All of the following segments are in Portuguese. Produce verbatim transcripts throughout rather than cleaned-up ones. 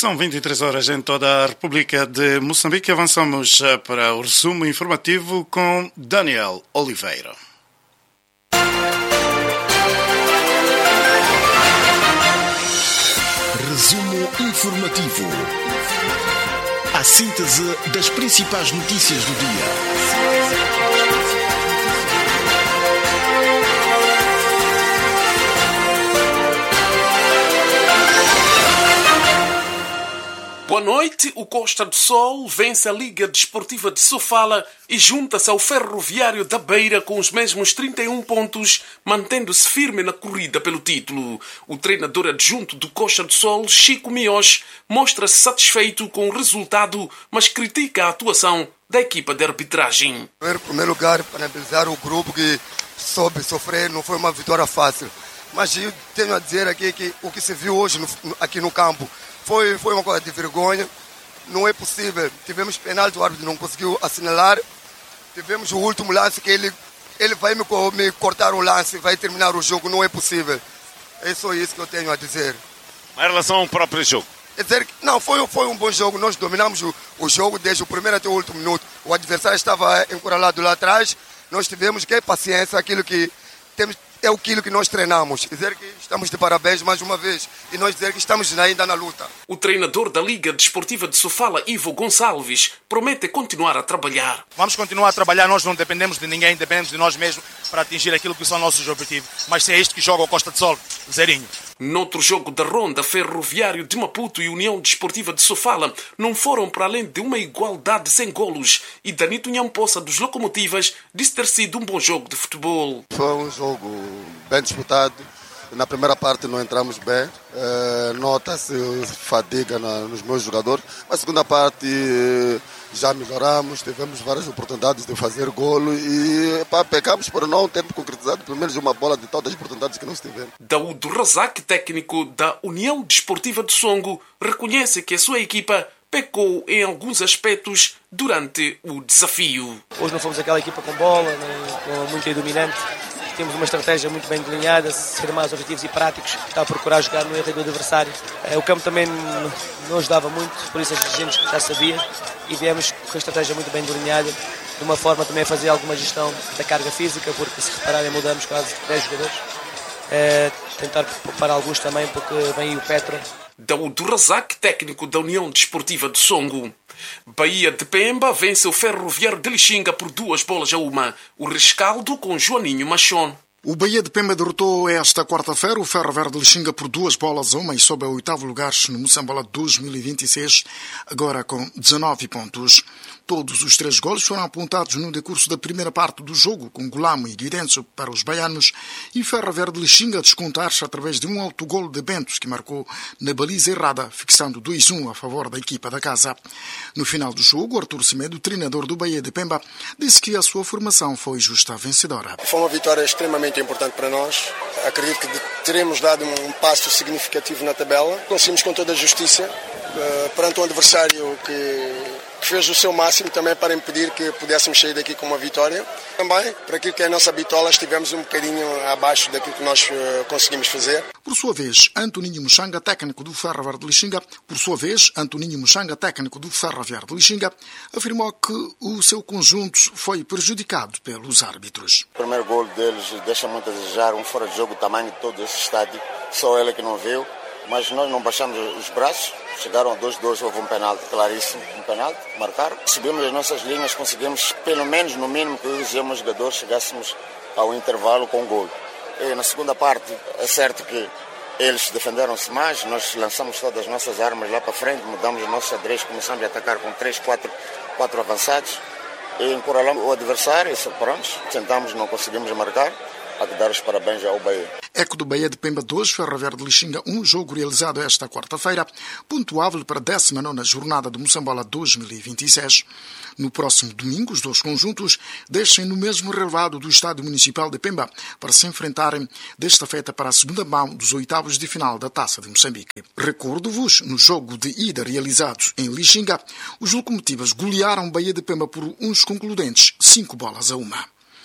São vinte e três horas em toda a República de Moçambique. Avançamos para o resumo informativo com Daniel Oliveira. Resumo informativo. A síntese das principais notícias do dia. Boa noite. O Costa do Sol vence a Liga Desportiva de Sofala e junta-se ao Ferroviário da Beira com os mesmos trinta e um pontos, mantendo-se firme na corrida pelo título. O treinador adjunto do Costa do Sol, Chico Mios, mostra-se satisfeito com o resultado, mas critica a atuação da equipa de arbitragem. Em primeiro lugar, parabenizar o grupo que soube sofrer, não foi uma vitória fácil. Mas eu tenho a dizer aqui que o que se viu hoje no, aqui no campo Foi, foi uma coisa de vergonha, não é possível. Tivemos penalti, o árbitro não conseguiu assinalar. Tivemos o último lance que ele, ele vai me, me cortar o lance, vai terminar o jogo, não é possível. É só isso que eu tenho a dizer. Em relação ao próprio jogo? É dizer, não, foi, foi um bom jogo, nós dominamos o, o jogo desde o primeiro até o último minuto. O adversário estava encurralado lá atrás, nós tivemos que paciência, aquilo que temos... É aquilo que nós treinamos. Dizer que estamos de parabéns mais uma vez e nós dizer que estamos ainda na luta. O treinador da Liga Desportiva de Sofala, Ivo Gonçalves, promete continuar a trabalhar. Vamos continuar a trabalhar, nós não dependemos de ninguém, dependemos de nós mesmos para atingir aquilo que são nossos objetivos. Mas se é isto que joga o Costa do Sol, zerinho. Noutro jogo da ronda, Ferroviário de Maputo e União Desportiva de Sofala não foram para além de uma igualdade sem golos e Danito Nhamposa dos Locomotivas disse ter sido um bom jogo de futebol. Foi um jogo bem disputado. Na primeira parte não entramos bem, é, nota-se fadiga na, nos meus jogadores. Na segunda parte já melhoramos, tivemos várias oportunidades de fazer golo e pá, pecamos por não ter concretizado pelo menos uma bola de todas as oportunidades que nós tivemos. Daúdo Razak, técnico da União Desportiva de Songo, reconhece que a sua equipa pecou em alguns aspectos durante o desafio. Hoje não fomos aquela equipa com bola, nem, muito dominante. Temos uma estratégia muito bem delineada, ser mais objetivos e práticos, está a procurar jogar no erro do adversário. O campo também não ajudava muito, por isso a gente já sabia e viemos com a estratégia muito bem delineada, de uma forma também a fazer alguma gestão da carga física, porque se repararem mudamos quase dez jogadores. É, tentar poupar alguns também, porque vem aí o Petra. Daúdo Razak, técnico da União Desportiva de Songo. Bahia de Pemba vence o Ferroviário de Lixinga por duas bolas a uma. O rescaldo com Joaninho Machon. O Bahia de Pemba derrotou esta quarta-feira o Ferroviário de Lixinga por duas bolas a uma e sobe ao oitavo lugar no Moçambola dois mil e vinte e seis, agora com dezanove pontos. Todos os três golos foram apontados no decurso da primeira parte do jogo, com Gulamo e Guidenso para os baianos e Ferroviário de Lixinga a descontar-se através de um autogolo de Bentos, que marcou na baliza errada, fixando dois a um a favor da equipa da casa. No final do jogo, Artur Semedo, treinador do Bahia de Pemba, disse que a sua formação foi justa vencedora. Foi uma vitória extremamente importante para nós. Acredito que teremos dado um passo significativo na tabela. Conseguimos com toda a justiça, perante um adversário que... que fez o seu máximo também para impedir que pudéssemos sair daqui com uma vitória. Também, para aquilo que é a nossa bitola, estivemos um bocadinho abaixo daquilo que nós uh, conseguimos fazer. Por sua vez, Antoninho Muxanga, técnico do Ferroviário de Lixinga, por sua vez, Antoninho Muxanga, técnico do Ferroviário de Lixinga, afirmou que o seu conjunto foi prejudicado pelos árbitros. O primeiro gol deles deixa muito a desejar, um fora de jogo, o tamanho de todo esse estádio, só ele que não viu. Mas nós não baixamos os braços, chegaram a dois a dois, houve um penalti claríssimo, um penalti, marcaram. Subimos as nossas linhas, conseguimos, pelo menos no mínimo, que os meus jogadores chegássemos ao intervalo com gol. E na segunda parte, é certo que eles defenderam-se mais, nós lançamos todas as nossas armas lá para frente, mudamos os nossos xadrez, começamos a atacar com três, quatro, quatro avançados e encurralamos o adversário, e pronto, tentamos, não conseguimos marcar. A dar os parabéns ao Bahia. Eco do Bahia de Pemba dois, Ferroviário de Lixinga um, jogo realizado esta quarta-feira, pontuável para a décima nona jornada do Moçambola dois mil e vinte e seis. No próximo domingo, os dois conjuntos descem no mesmo relevado do Estádio Municipal de Pemba para se enfrentarem desta feita para a segunda mão dos oitavos de final da Taça de Moçambique. Recordo-vos, no jogo de ida realizado em Lixinga, os Locomotivas golearam Bahia de Pemba por uns concludentes cinco bolas a uma.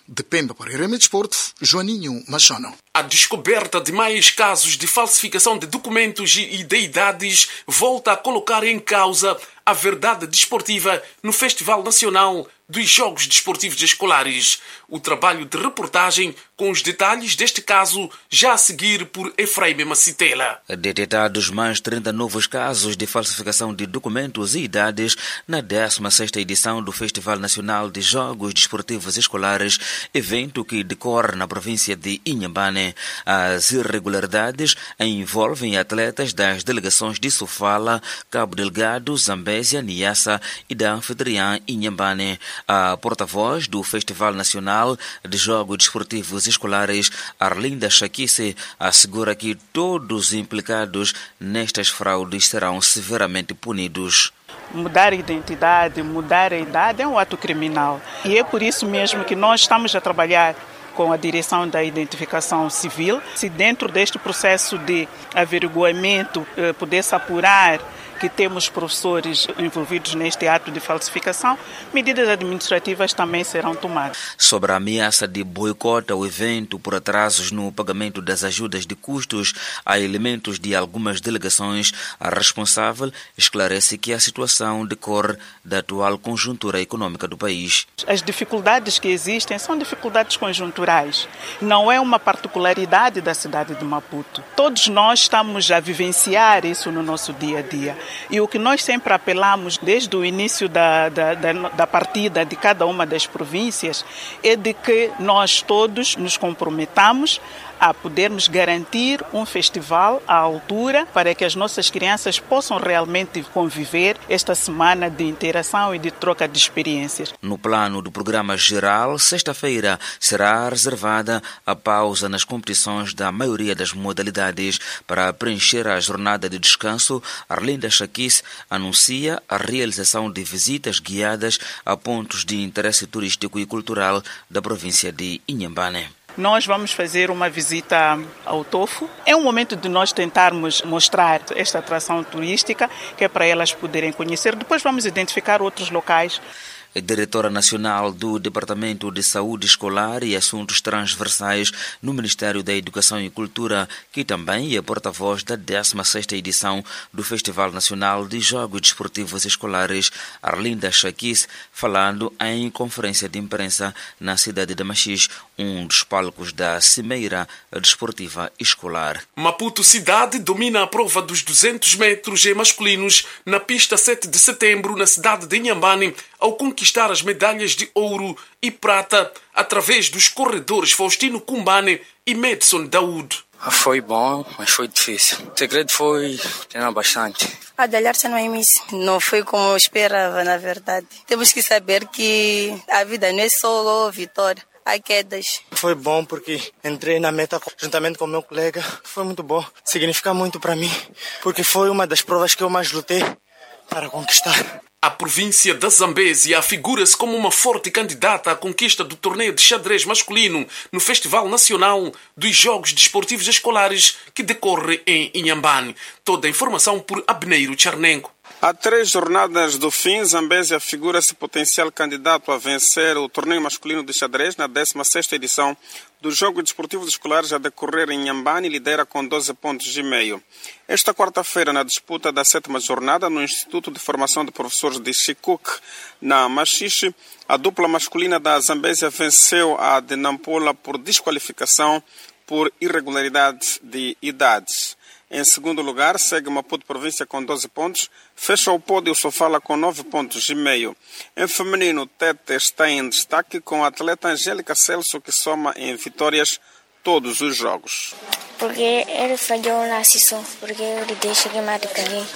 De Pemba para Ireme Desporto, Joaninho Machano. A descoberta de mais casos de falsificação de documentos e de idades volta a colocar em causa a verdade desportiva no Festival Nacional dos Jogos Desportivos Escolares. O trabalho de reportagem com os detalhes deste caso já a seguir por Efraim Macitela. Detectados mais trinta novos casos de falsificação de documentos e idades na décima sexta edição do Festival Nacional de Jogos Desportivos Escolares, evento que decorre na província de Inhambane. As irregularidades envolvem atletas das delegações de Sofala, Cabo Delgado, Zambésia, Niassa e da anfitriã Inhambane. A porta-voz do Festival Nacional de Jogos Desportivos Escolares, Arlinda Chaquice, assegura que todos os implicados nestas fraudes serão severamente punidos. Mudar a identidade, mudar a idade é um ato criminal. E é por isso mesmo que nós estamos a trabalhar com a direção da identificação civil. Se dentro deste processo de averiguamento pudesse apurar que temos professores envolvidos neste ato de falsificação, medidas administrativas também serão tomadas. Sobre a ameaça de boicote ao evento por atrasos no pagamento das ajudas de custos a elementos de algumas delegações, a responsável esclarece que a situação decorre da atual conjuntura econômica do país. As dificuldades que existem são dificuldades conjunturais. Não é uma particularidade da cidade de Maputo. Todos nós estamos a vivenciar isso no nosso dia a dia. E o que nós sempre apelamos desde o início da, da, da, da partida de cada uma das províncias é de que nós todos nos comprometamos a podermos garantir um festival à altura para que as nossas crianças possam realmente conviver esta semana de interação e de troca de experiências. No plano do programa geral, sexta-feira será reservada a pausa nas competições da maioria das modalidades para preencher a jornada de descanso. Arlinda Chaquice anuncia a realização de visitas guiadas a pontos de interesse turístico e cultural da província de Inhambane. Nós vamos fazer uma visita ao Tofu. É um momento de nós tentarmos mostrar esta atração turística, que é para elas poderem conhecer. Depois vamos identificar outros locais. A diretora nacional do Departamento de Saúde Escolar e Assuntos Transversais no Ministério da Educação e Cultura, que também é porta-voz da décima sexta edição do Festival Nacional de Jogos Desportivos Escolares, Arlinda Chaquice, falando em conferência de imprensa na cidade de Machis, um dos palcos da Cimeira Desportiva Escolar. Maputo cidade domina a prova dos duzentos metros em masculinos na pista sete de setembro na cidade de Inhambane, ao conquistar as medalhas de ouro e prata através dos corredores Faustino Kumbane e Madison Daoud. Foi bom, mas foi difícil. O segredo foi treinar bastante. A Dalharça não é miss. Não foi como eu esperava, na verdade. Temos que saber que a vida não é só vitória. Há quedas. Foi bom porque entrei na meta juntamente com o meu colega. Foi muito bom. Significa muito para mim, porque foi uma das provas que eu mais lutei para conquistar. A província da Zambésia afigura-se como uma forte candidata à conquista do torneio de xadrez masculino no Festival Nacional dos Jogos Desportivos Escolares que decorre em Inhambane. Toda a informação por Abneiro Charnenko. Há três jornadas do fim, Zambésia figura-se potencial candidato a vencer o torneio masculino de xadrez na décima sexta edição dos Jogos Desportivos Escolares a decorrer em Inhambane e lidera com doze pontos e meio. Esta quarta-feira, na disputa da sétima jornada no Instituto de Formação de Professores de Chikuk, na Machixe, a dupla masculina da Zambésia venceu a de Nampula por desqualificação por irregularidade de idades. Em segundo lugar, segue Maputo Província com doze pontos. Fecha o pódio o Sofala com nove pontos e meio. Em feminino, Tete está em destaque com a atleta Angélica Celso, que soma em vitórias todos os jogos. Porque ele falhou na sessão, porque ele deixa que mate ganhei.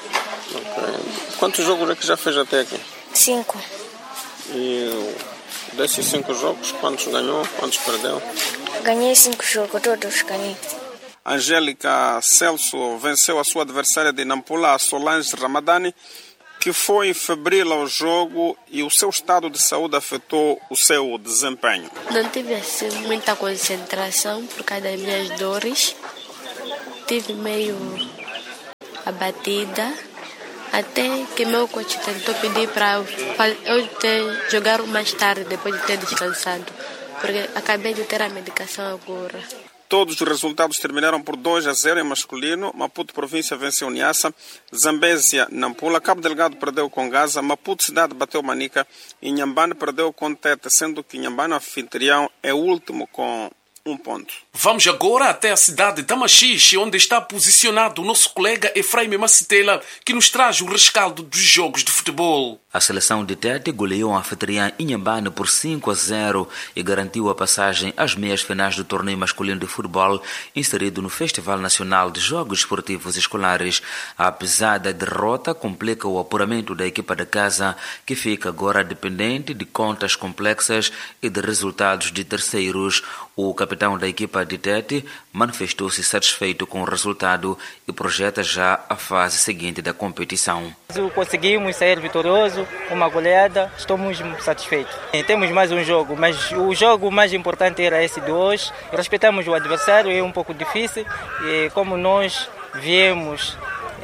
Okay. Quantos jogos é que já fez até aqui? Cinco. E desses cinco jogos, quantos ganhou, quantos perdeu? Ganhei cinco jogos, todos ganhei. Angélica Celso venceu a sua adversária de Nampula, a Solange Ramadani, que foi febril ao jogo e o seu estado de saúde afetou o seu desempenho. Não tive assim, muita concentração por causa das minhas dores. Tive meio abatida, até que meu coach tentou pedir para eu ter, jogar mais tarde, depois de ter descansado. porque acabei de ter a medicação agora. Todos os resultados terminaram por dois a zero em masculino. Maputo Província venceu Niassa, Zambésia Nampula, Cabo Delgado perdeu com Gaza, Maputo Cidade bateu Manica e Inhambane perdeu com Tete, sendo que Inhambane, anfitrião, é o último com um ponto. Vamos agora até a cidade de Tamaxixe, onde está posicionado o nosso colega Efraim Macitela, que nos traz o rescaldo dos jogos de futebol. A seleção de Tete goleou a anfitriã Inhambane por cinco a zero e garantiu a passagem às meias finais do torneio masculino de futebol inserido no Festival Nacional de Jogos Esportivos Escolares. A pesada derrota complica o apuramento da equipa de casa, que fica agora dependente de contas complexas e de resultados de terceiros. O capitão da equipa de Tete manifestou-se satisfeito com o resultado e projeta já a fase seguinte da competição. Conseguimos sair vitorioso, uma goleada, estamos satisfeitos. Temos mais um jogo, mas o jogo mais importante era esse de hoje. Respeitamos o adversário, é um pouco difícil, e como nós viemos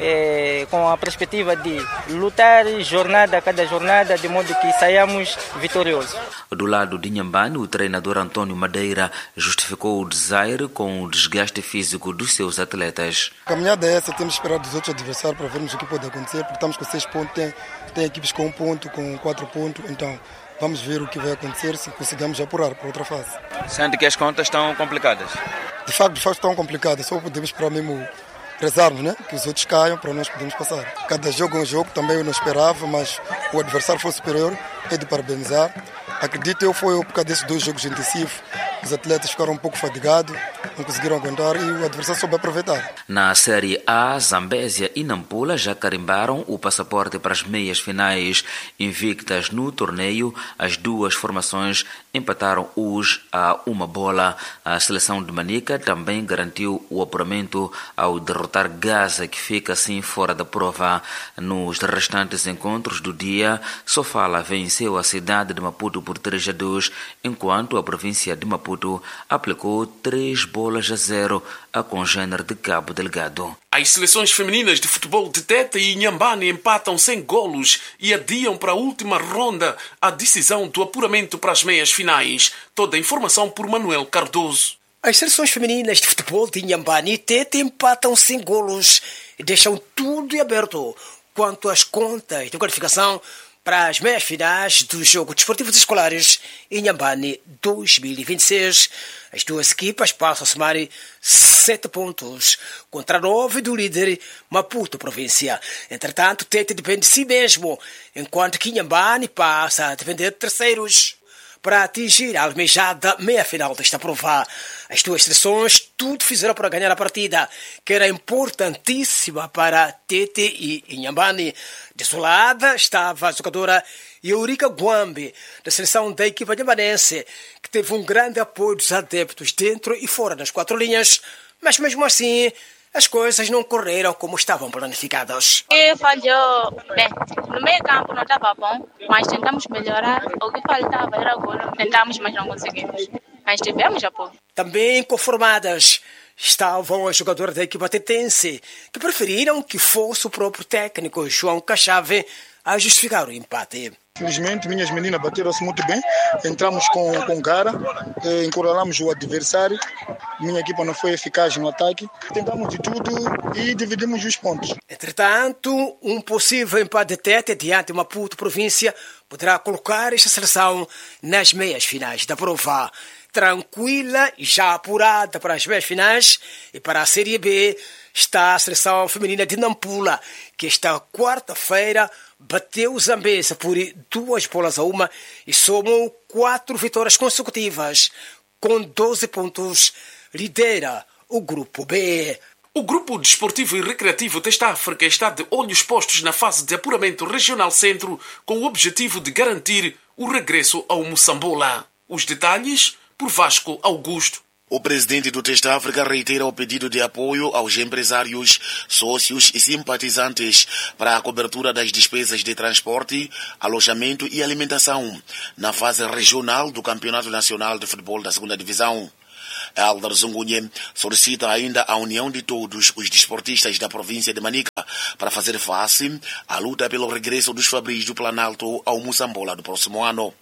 É, com a perspectiva de lutar jornada a cada jornada, de modo que saiamos vitoriosos. Do lado de Inhambane, o treinador Antônio Madeira justificou o desaire com o desgaste físico dos seus atletas. A caminhada é essa, temos esperado dos outros adversários para vermos o que pode acontecer, porque estamos com seis pontos, tem, tem equipes com um ponto, com quatro pontos, então vamos ver o que vai acontecer se conseguirmos apurar para outra fase. Sente que as contas estão complicadas? De facto, de facto estão complicadas, só podemos esperar mesmo rezarmos, né? Que os outros caiam para nós podermos passar. Cada jogo é um jogo, também eu não esperava, mas o adversário foi superior, é de parabenizar. Acredito eu, foi por causa desses dois jogos intensivos, os atletas ficaram um pouco fadigados, não conseguiram aguentar e o adversário soube aproveitar. Na Série A, Zambésia e Nampula já carimbaram o passaporte para as meias finais. Invictas no torneio, as duas formações empataram hoje a uma bola. A seleção de Manica também garantiu o apuramento ao derrotar Gaza, que fica assim fora da prova. Nos restantes encontros do dia, Sofala venceu a cidade de Maputo por três a dois, enquanto a província de Maputo aplicou três bolas a zero à congênere de Cabo Delgado. As seleções femininas de futebol de Tete e Inhambane empatam sem golos e adiam para a última ronda a decisão do apuramento para as meias finais. Toda a informação por Manuel Cardoso. As seleções femininas de futebol de Inhambane e Tete empatam sem golos e deixam tudo em aberto quanto às contas de qualificação para as meias finais do Jogo Desportivos Escolares Inhambane dois mil e vinte e seis. As duas equipas passam a somar sete pontos contra nove do líder Maputo Província. Entretanto, Tete depende de si mesmo, enquanto que Inhambane passa a depender de terceiros para atingir a almejada meia-final desta prova. As duas seleções tudo fizeram para ganhar a partida, que era importantíssima para Tete e Inhambane. Desolada estava a jogadora Eurica Guambi, da seleção da equipa inhambanense, que teve um grande apoio dos adeptos dentro e fora das quatro linhas, mas mesmo assim as coisas não correram como estavam planificadas. E falhou bem. No meio campo não estava bom, mas tentamos melhorar. O que faltava era gol. Tentamos, mas não conseguimos. Mas tivemos apoio. Também conformadas estavam as jogadoras da equipa tetense, que preferiram que fosse o próprio técnico João Cachave a justificar o empate. Felizmente, minhas meninas bateram-se muito bem, entramos com, com cara, eh, encurralamos o adversário, minha equipa não foi eficaz no ataque, tentamos de tudo e dividimos os pontos. Entretanto, um possível empate de Tete diante de Maputo Província poderá colocar esta seleção nas meias finais da prova. Tranquila e já apurada para as meias finais e para a Série B está a seleção feminina de Nampula, que esta quarta-feira bateu o Zambésia por duas bolas a uma e somou quatro vitórias consecutivas. Com doze pontos, lidera o Grupo B. O Grupo Desportivo e Recreativo desta África está de olhos postos na fase de apuramento regional centro, com o objetivo de garantir o regresso ao Moçambola. Os detalhes por Vasco Augusto. O presidente do Teste África reitera o pedido de apoio aos empresários, sócios e simpatizantes para a cobertura das despesas de transporte, alojamento e alimentação na fase regional do Campeonato Nacional de Futebol da Segunda Divisão. Alder Zungunye solicita ainda a união de todos os desportistas da província de Manica para fazer face à luta pelo regresso dos Fabris do Planalto ao Moçambola do próximo ano.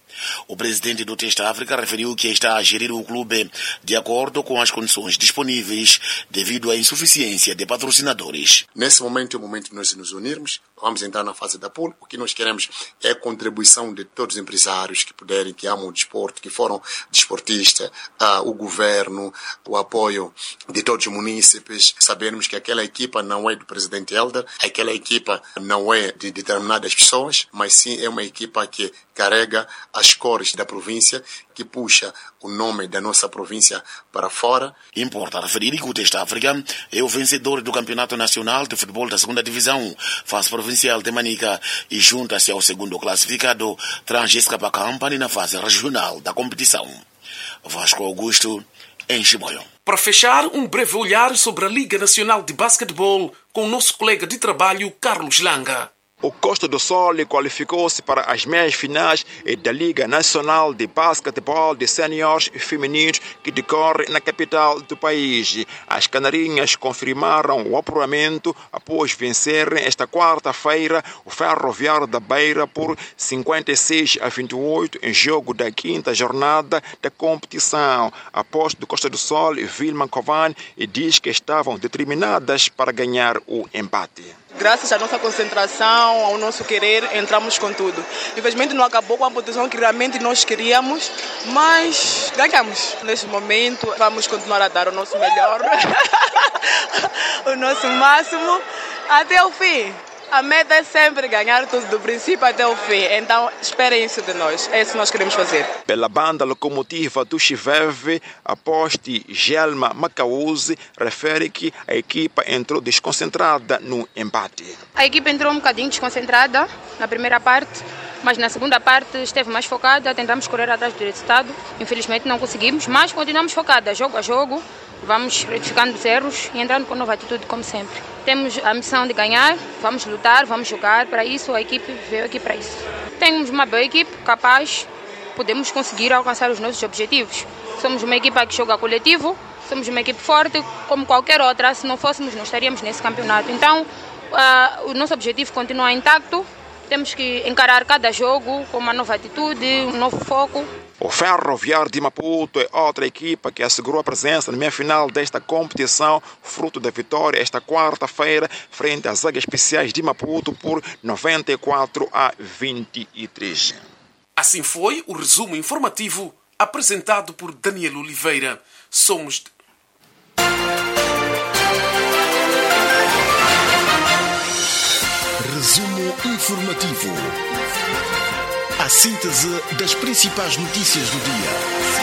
O presidente do Test África referiu que está a gerir o clube de acordo com as condições disponíveis devido à insuficiência de patrocinadores. Nesse momento é o momento de nós nos unirmos. Vamos entrar na fase da pool. O que nós queremos é a contribuição de todos os empresários que puderem, que amam o desporto, que foram desportistas, ah, o governo, o apoio de todos os munícipes. Sabermos que aquela equipa não é do presidente Helder, aquela equipa não é de determinadas pessoas, mas sim é uma equipa que carrega as cores da província, que puxa o nome da nossa província para fora. Importa referir que o Test África é o vencedor do Campeonato Nacional de Futebol da segunda Divisão, fase provincial de Manica, e junta-se ao segundo classificado Transescapa Company na fase regional da competição. Vasco Augusto, em Chimoio. Para fechar, um breve olhar sobre a Liga Nacional de Basquetebol com o nosso colega de trabalho, Carlos Langa. O Costa do Sol qualificou-se para as meias finais da Liga Nacional de Basquetebol de Seniors Femininos que decorre na capital do país. As canarinhas confirmaram o apuramento após vencerem esta quarta-feira o Ferroviário da Beira por cinquenta e seis a vinte e oito em jogo da quinta jornada da competição. A aposta do Costa do Sol, Vilma Kovan, diz que estavam determinadas para ganhar o empate. Graças à nossa concentração, ao nosso querer, entramos com tudo. Infelizmente não acabou com a posição que realmente nós queríamos, mas ganhamos. Neste momento vamos continuar a dar o nosso melhor, o nosso máximo, até o fim. A meta é sempre ganhar tudo do princípio até o fim, então esperem isso de nós, é isso que nós queremos fazer. Pela banda locomotiva do Chiveve, a poste Gelma Macauzi refere que a equipa entrou desconcentrada no empate. A equipa entrou um bocadinho desconcentrada na primeira parte, mas na segunda parte esteve mais focada, tentamos correr atrás do resultado, infelizmente não conseguimos, mas continuamos focadas, jogo a jogo. Vamos retificando os erros e entrando com nova atitude, como sempre. Temos a missão de ganhar, vamos lutar, vamos jogar. Para isso, a equipe veio aqui para isso. Temos uma boa equipe, capaz, podemos conseguir alcançar os nossos objetivos. Somos uma equipa que joga coletivo, somos uma equipe forte, como qualquer outra. Se não fôssemos, não estaríamos nesse campeonato. Então, uh, o nosso objetivo continua intacto. Temos que encarar cada jogo com uma nova atitude, um novo foco. O Ferroviário de Maputo é outra equipa que assegurou a presença na meia-final desta competição, fruto da vitória esta quarta-feira, frente às Águias Especiais de Maputo por noventa e quatro a vinte e três. Assim foi o resumo informativo apresentado por Daniel Oliveira. Somos... Resumo informativo. A síntese das principais notícias do dia.